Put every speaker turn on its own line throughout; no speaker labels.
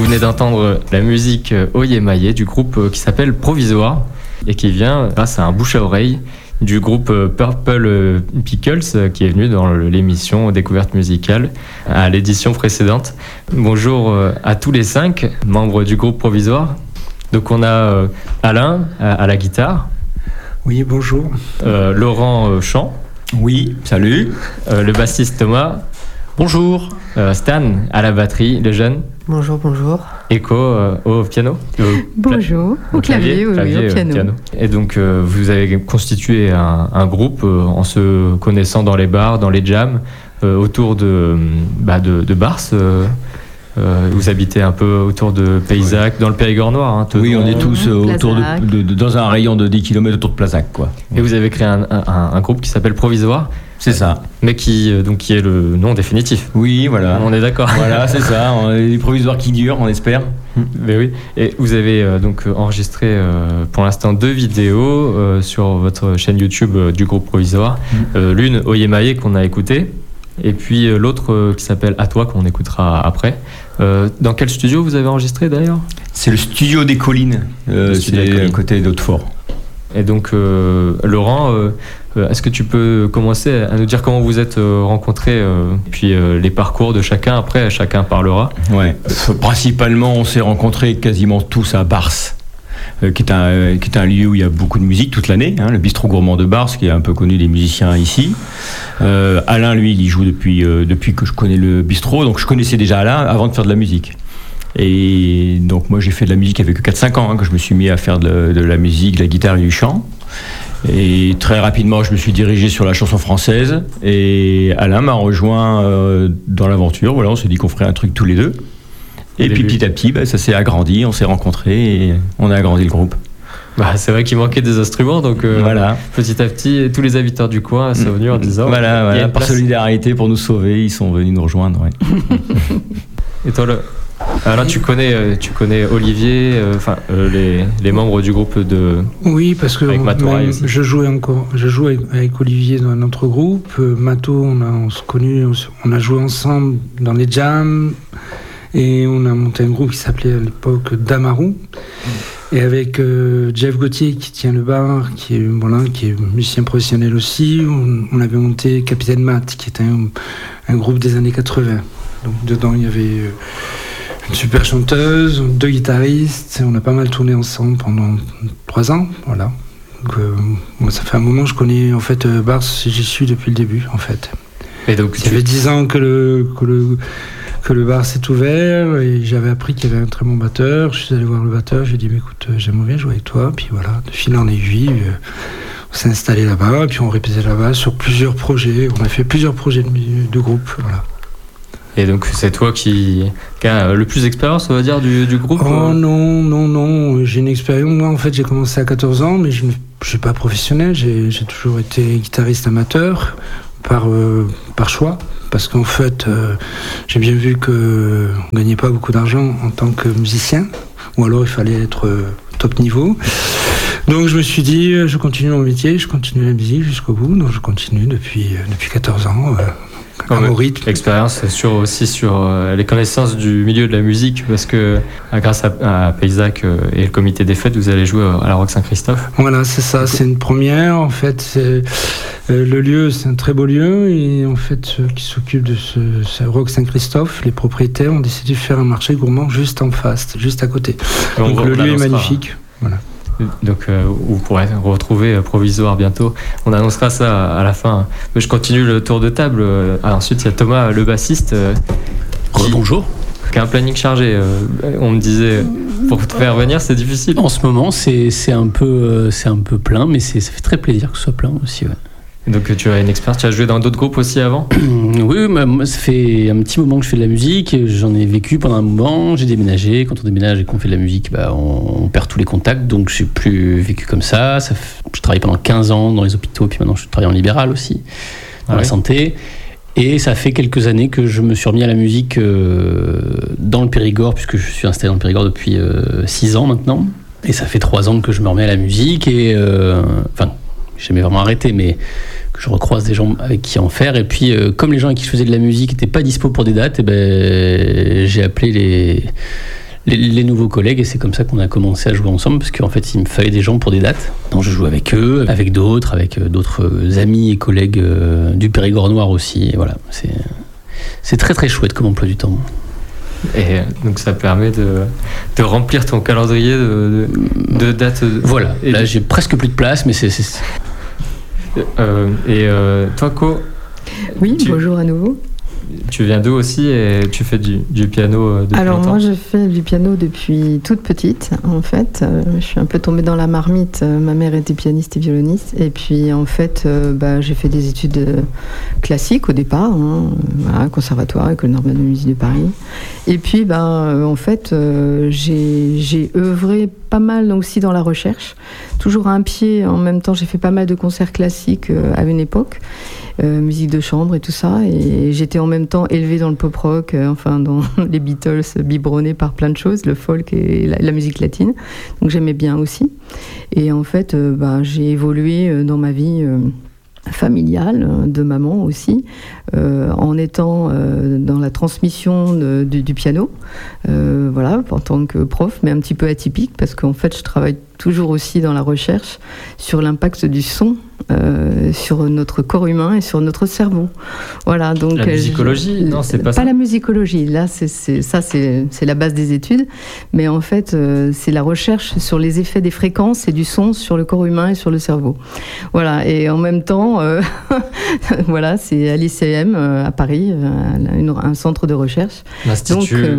venez d'entendre la musique Oyemaye du groupe qui s'appelle Provisoire et qui vient grâce à un bouche à oreille du groupe Purple Pickles qui est venu dans l'émission Découverte musicale à l'édition précédente. Bonjour à tous les 5 membres du groupe Provisoire. Donc on a Alain à la guitare.
Oui, bonjour.
Laurent chant.
Oui, salut.
Le bassiste Thomas.
Bonjour.
Stan à la batterie, le jeune.
Bonjour, bonjour.
Echo au piano.
Bonjour. Au clavier, oui, au piano.
Et donc vous avez constitué un groupe en se connaissant dans les bars, dans les jams, autour de Bars. Vous habitez un peu autour de Payzac, dans le Périgord noir. Hein,
oui, on est tous autour dans un rayon de 10 km autour de Plazac, quoi.
Et vous avez créé un groupe qui s'appelle Provisoire.
C'est ça.
Mais qui est le nom définitif.
Oui, voilà.
On est d'accord.
Voilà, c'est ça. Les provisoires qui durent, on espère.
Mais oui. Et vous avez donc enregistré pour l'instant 2 vidéos sur votre chaîne YouTube du groupe Provisoire. L'une, Oyemaye, qu'on a écoutée. Et puis l'autre qui s'appelle À toi, qu'on écoutera après. Dans quel studio vous avez enregistré d'ailleurs ?
C'est le studio des collines. C'est à côté d'Hautefort.
Et donc Laurent, est-ce que tu peux commencer à nous dire comment vous êtes rencontrés, puis les parcours de chacun, après chacun parlera.
Ouais. Principalement on s'est rencontrés quasiment tous à Bars. Qui est un lieu où il y a beaucoup de musique toute l'année, hein, le bistrot gourmand de Bars, qui est un peu connu des musiciens ici. Alain, lui, il y joue depuis que je connais le bistrot, donc je connaissais déjà Alain avant de faire de la musique. Et donc moi j'ai fait de la musique avec 4-5 ans, hein, que je me suis mis à faire de la musique, de la guitare et du chant. Et très rapidement je me suis dirigé sur la chanson française, et Alain m'a rejoint dans l'aventure. Voilà, on s'est dit qu'on ferait un truc tous les deux. Et puis petit à petit, ça s'est agrandi, on s'est rencontrés et on a agrandi le groupe.
C'est vrai qu'il manquait des instruments, donc voilà. Petit à petit, tous les habitants du coin sont venus en disant
voilà, par solidarité pour nous sauver, ils sont venus nous rejoindre. Ouais.
Et toi, alors tu connais Olivier, les membres du groupe de.
Oui, parce que je joue avec Olivier dans un autre groupe. Mato, on se connu, on a joué ensemble dans les jams. Et on a monté un groupe qui s'appelait à l'époque Damarou. Et avec Jeff Gauthier qui tient le bar, qui est musicien professionnel aussi, on avait monté Capitaine Matt, qui était un groupe des années 80. Donc dedans il y avait une super chanteuse, 2 guitaristes, et on a pas mal tourné ensemble pendant 3 ans. Voilà. Donc, ça fait un moment que je connais en fait Bars, j'y suis depuis le début en fait.
Et donc,
ça fait 10 ans que le bar s'est ouvert, et j'avais appris qu'il y avait un très bon batteur. Je suis allé voir le batteur, j'ai dit mais écoute, j'aimerais bien jouer avec toi. Puis voilà, de fil en aiguille, on s'est installé là-bas, et puis on répétait là-bas sur plusieurs projets. On a fait plusieurs projets de groupe. Voilà. Et
donc c'est toi qui a le plus d'expérience, on va dire, du groupe?
Oh non, j'ai une expérience. Moi en fait j'ai commencé à 14 ans, mais je ne suis pas professionnel, j'ai toujours été guitariste amateur par choix. Parce qu'en fait, j'ai bien vu qu'on ne gagnait pas beaucoup d'argent en tant que musicien, ou alors il fallait être top niveau. Donc je me suis dit, je continue mon métier, je continue la musique jusqu'au bout, donc je continue depuis 14 ans. Au rythme.
Expérience aussi sur les connaissances du milieu de la musique, parce que grâce à Payzac et le comité des fêtes, vous allez jouer à la Rock Saint-Christophe.
Voilà, c'est ça, c'est une première. En fait, le lieu, c'est un très beau lieu, et en fait, ceux qui s'occupent de ce Rock Saint-Christophe, les propriétaires, ont décidé de faire un marché gourmand juste en face, juste à côté. Donc le lieu est magnifique. Voilà.
Donc vous pourrez retrouver Provisoire bientôt. On annoncera ça à la fin. Mais je continue le tour de table. Ensuite, il y a Thomas, le bassiste.
Bonjour.
Qui a un planning chargé. On me disait, pour te faire venir, c'est difficile.
En ce moment, c'est un peu plein, mais ça fait très plaisir que ce soit plein aussi. Ouais.
Donc tu as une expérience, tu as joué dans d'autres groupes aussi avant?
Oui, moi ça fait un petit moment que je fais de la musique, j'en ai vécu pendant un moment, j'ai déménagé, quand on déménage et qu'on fait de la musique, on perd tous les contacts, donc j'ai plus vécu comme ça. Je travaillais pendant 15 ans dans les hôpitaux, puis maintenant je travaille en libéral aussi, dans la santé. Et ça fait quelques années que je me suis remis à la musique dans le Périgord, puisque je suis installé dans le Périgord depuis 6 ans maintenant. Et ça fait 3 ans que je me remets à la musique, et j'ai jamais vraiment arrêté, mais que je recroise des gens avec qui en faire. Et puis, comme les gens avec qui je faisais de la musique n'étaient pas dispo pour des dates, j'ai appelé les nouveaux collègues, et c'est comme ça qu'on a commencé à jouer ensemble, parce qu'en fait il me fallait des gens pour des dates. Donc je joue avec eux, avec d'autres amis et collègues du Périgord noir aussi, et voilà, c'est très très chouette comme emploi du temps.
Et donc ça permet de remplir ton calendrier de dates.
Voilà, et là j'ai presque plus de place, mais c'est...
Toi, Co?
Oui, bonjour à nouveau.
Tu viens d'où aussi et tu fais du piano depuis
Alors
longtemps?
moi je fais du piano depuis toute petite en fait. Je suis un peu tombée dans la marmite. Ma mère était pianiste et violoniste et puis en fait j'ai fait des études classiques au départ, voilà, conservatoire, École normale de musique de Paris. Et puis en fait j'ai œuvré pas mal aussi dans la recherche, toujours à un pied. En même temps j'ai fait pas mal de concerts classiques à une époque. Musique de chambre et tout ça, et j'étais en même temps élevée dans le pop rock, dans les Beatles, biberonnée par plein de choses, le folk et la musique latine, donc j'aimais bien aussi. Et en fait j'ai évolué dans ma vie familiale, de maman aussi, en étant dans la transmission du piano, voilà, en tant que prof, mais un petit peu atypique, parce qu'en fait je travaille toujours aussi dans la recherche sur l'impact du son sur notre corps humain et sur notre cerveau. Voilà, donc
la musicologie, non, c'est pas ça.
Pas la musicologie, là c'est la base des études, mais en fait c'est la recherche sur les effets des fréquences et du son sur le corps humain et sur le cerveau. Voilà, et en même temps voilà, c'est à l'ICM à Paris, un centre de recherche.
L'Institut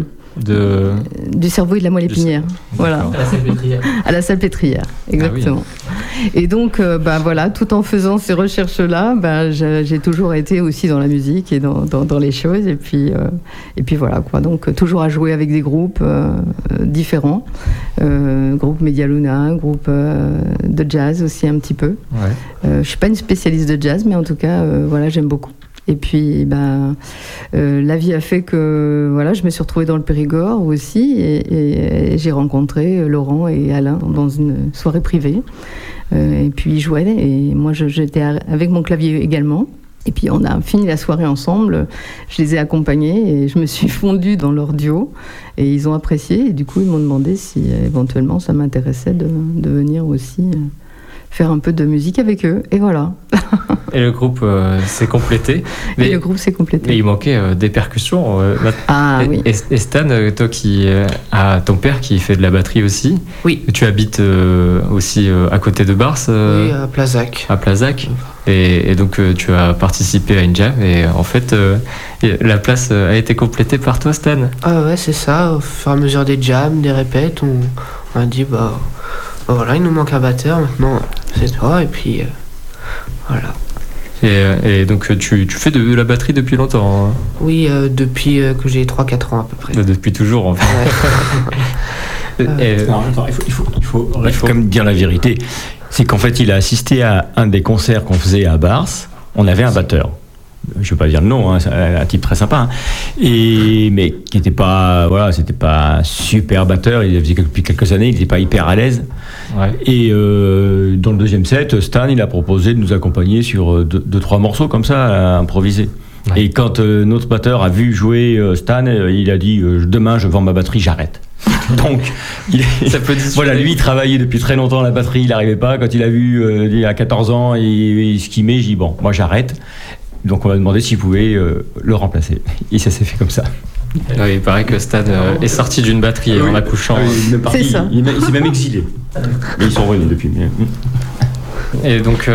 du cerveau et de la moelle épinière. Voilà.
À la Salpêtrière.
À la Salpêtrière, exactement. Ah oui. Et donc, voilà, tout en faisant ces recherches-là, j'ai toujours été aussi dans la musique et dans les choses. Et puis voilà, quoi. Donc, toujours à jouer avec des groupes différents. Groupe Media Luna, groupe de jazz aussi un petit peu. Ouais. Je suis pas une spécialiste de jazz, mais en tout cas, voilà, j'aime beaucoup. Et puis, la vie a fait que voilà, je me suis retrouvée dans le Périgord aussi, et j'ai rencontré Laurent et Alain dans une soirée privée. Et puis ils jouaient, et moi j'étais avec mon clavier également. Et puis on a fini la soirée ensemble. Je les ai accompagnés et je me suis fondue dans leur duo. Et ils ont apprécié. Et du coup, ils m'ont demandé si éventuellement ça m'intéressait de venir aussi faire un peu de musique avec eux, et voilà.
Et le groupe s'est complété.
Et le groupe s'est complété.
Mais il manquait des percussions.
Oui.
Et Stan, toi qui as ton père qui fait de la batterie aussi.
Oui.
Tu habites aussi à côté de Bars.
Oui, à Plazac.
À Plazac. Et donc tu as participé à une jam, et en fait la place a été complétée par toi, Stan.
Ah ouais, c'est ça. Au fur et à mesure des jams, des répètes, on a dit voilà, il nous manque un batteur, maintenant c'est toi, et puis voilà.
Et donc tu fais de la batterie depuis longtemps, hein?
Oui, depuis que j'ai 3-4 ans à peu près.
Depuis toujours en fait.
Ouais. Il faut quand même dire la vérité. C'est qu'en fait il a assisté à un des concerts qu'on faisait à Bars, on avait un batteur. Je ne vais pas dire le nom, hein, c'est un type très sympa, hein. Mais qui n'était pas, voilà, c'était pas un super batteur. Il faisait depuis quelques années, il n'était pas hyper à l'aise. Ouais. Et dans le deuxième set, Stan, il a proposé de nous accompagner sur 2-3 morceaux comme ça, à improviser. Ouais. Et quand notre batteur a vu jouer Stan, il a dit demain je vends ma batterie, j'arrête. Donc, voilà, lui, il travaillait depuis très longtemps la batterie, il n'arrivait pas. Quand il a vu il y a 14 ans, il skimait, j'ai dit bon, moi j'arrête. Donc on m'a demandé s'il pouvait le remplacer. Et ça s'est fait comme ça.
Oui, il paraît que Stan est sorti d'une batterie en accouchant.
C'est ça.
Il s'est même exilé. Mais ils sont revenus depuis.
Et donc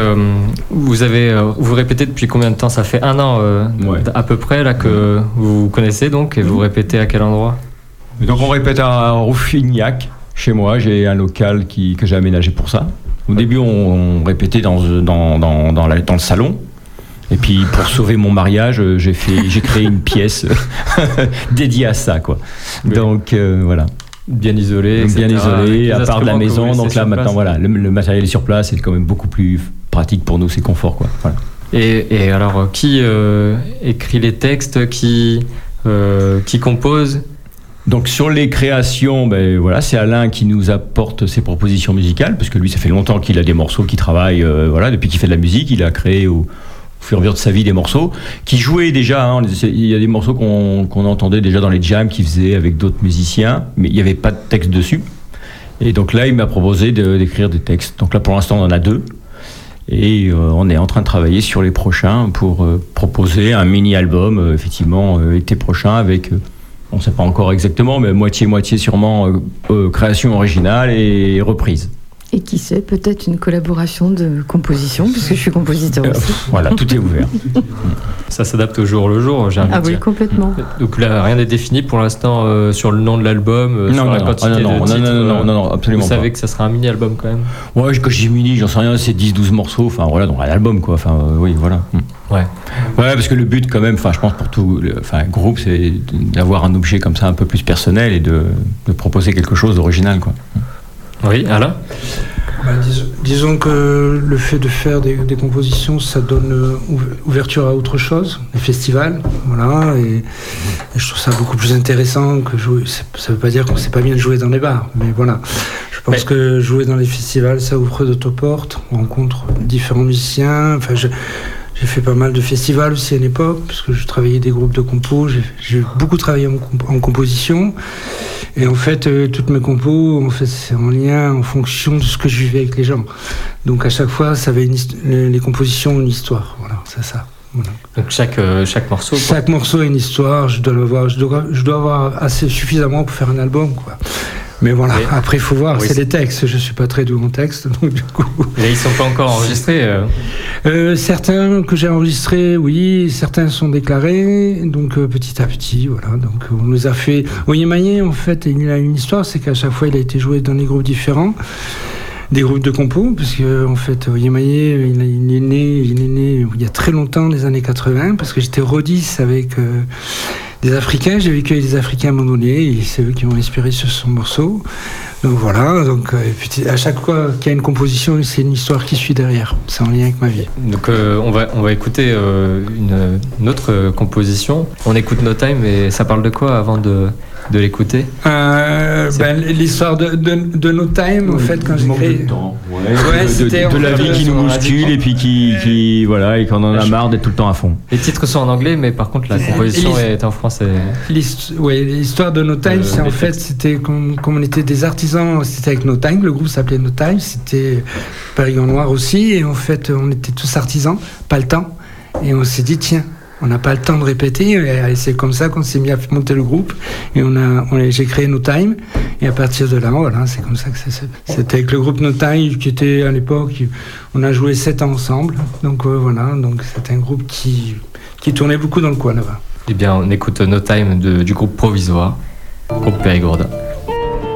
vous répétez depuis combien de temps? Ça fait 1 an à peu près là que vous connaissez donc, et vous répétez à quel endroit?
Donc on répète à Rouffignac, chez moi. J'ai un local que j'ai aménagé pour ça. Au début on répétait dans le salon. Et puis pour sauver mon mariage, j'ai créé une pièce dédiée à ça, quoi. Oui. Donc voilà.
Bien isolé,
à part de la maison. Donc là maintenant, voilà, le matériel est sur place, c'est quand même beaucoup plus pratique pour nous, c'est confort, quoi. Voilà.
Et alors, qui écrit les textes, qui compose?
Donc sur les créations, voilà, c'est Alain qui nous apporte ses propositions musicales, parce que lui, ça fait longtemps qu'il a des morceaux qu'il travaille, voilà, depuis qu'il fait de la musique, il a créé fur et à mesure de sa vie des morceaux, qui jouait déjà, hein, il y a des morceaux qu'on entendait déjà dans les jams qu'il faisait avec d'autres musiciens, mais il n'y avait pas de texte dessus. Et donc là, il m'a proposé d'écrire des textes. Donc là, pour l'instant, on en a 2. Et on est en train de travailler sur les prochains pour proposer un mini-album, effectivement, été prochain, avec, on ne sait pas encore exactement, mais moitié-moitié sûrement, création originale et reprise.
Et qui sait, peut-être une collaboration de composition, puisque je suis compositeur aussi.
Voilà, tout est ouvert.
Ça s'adapte au jour le jour, j'ai envie de dire.
Ah oui, complètement.
Donc là, rien n'est défini pour l'instant sur le nom de l'album, sur la quantité de titres.
Non, absolument
pas. Vous savez que ça sera un mini-album quand même?
Ouais, quand je dis mini, j'en sais rien, c'est 10-12 morceaux, enfin voilà, donc un album quoi, enfin oui, voilà.
Ouais,
parce que le but quand même, enfin je pense pour tout groupe, c'est d'avoir un objet comme ça un peu plus personnel et de proposer quelque chose d'original quoi.
Oui, Alain?
Disons que le fait de faire des compositions, ça donne ouverture à autre chose, les festivals, voilà, et je trouve ça beaucoup plus intéressant que jouer. Ça veut pas dire que c'est pas bien de jouer dans les bars, mais voilà. Je pense que jouer dans les festivals, ça ouvre d'autres portes, on rencontre différents musiciens, enfin j'ai fait pas mal de festivals aussi à l'époque, parce que je travaillais des groupes de compos, j'ai beaucoup travaillé en composition. Et en fait, toutes mes compos, en fait, c'est en lien, en fonction de ce que je vivais avec les gens. Donc à chaque fois, ça avait les compositions ont une histoire. Voilà, c'est ça. Voilà.
Donc chaque morceau.
Chaque morceau a une histoire. Je dois avoir assez suffisamment pour faire un album, quoi. Mais voilà, après il faut voir, c'est les textes, je suis pas très doué en texte, donc du coup...
Et ils sont pas encore enregistrés
certains que j'ai enregistrés, oui, certains sont déclarés, donc petit à petit, voilà, donc on nous a fait... Oyemaye, en fait, il a une histoire, c'est qu'à chaque fois il a été joué dans des groupes différents, des groupes de compos, parce que en fait, Oyemaye, il est né il y a très longtemps, les années 80, parce que j'étais rodisse avec... des Africains, j'ai vécu avec des Africains à un moment donné, et c'est eux qui m'ont inspiré sur son morceau. Donc voilà, donc, et puis à chaque fois qu'il y a une composition, c'est une histoire qui suit derrière. C'est en lien avec ma vie.
Donc on va écouter une autre composition. On écoute No Time, et ça parle de quoi avant de l'écouter?
L'histoire de No Time, en fait, quand j'ai créé...
de la vie qui nous bouscule et puis qui voilà, et qu'on en a marre d'être tout le temps à fond.
Les titres sont en anglais, mais par contre la composition est en français.
L'histoire de No Time, c'est en fait, c'était comme on était des artisans, c'était avec No Time, le groupe s'appelait No Time, c'était Paris en Noir aussi, et en fait on était tous artisans, pas le temps, et on s'est dit tiens, on n'a pas le temps de répéter, et c'est comme ça qu'on s'est mis à monter le groupe, et j'ai créé No Time, et à partir de là, voilà, c'est comme ça que c'était avec le groupe No Time, qui était à l'époque, on a joué 7 ans ensemble, donc voilà, donc c'était un groupe qui tournait beaucoup dans le coin là-bas.
Eh bien, on écoute No Time du groupe Provisoire, groupe Périgord.